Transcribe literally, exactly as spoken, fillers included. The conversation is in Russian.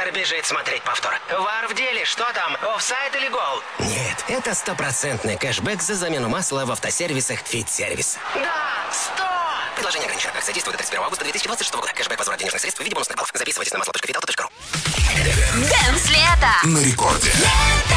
Вар бежит смотреть повтор. Вар в деле, что там, офсайд или гол? Нет, это стопроцентный кэшбэк за замену масла в автосервисах Фит-сервис. Да, сто! Предложение ограничено. Акция действует до тридцать первого августа две тысячи двадцать шестого года. Кэшбэк возврат денежных средств в виде бонусных баллов. Записывайтесь на масло точка фитауто точка ру. Дэнс лето На рекорде. Лето.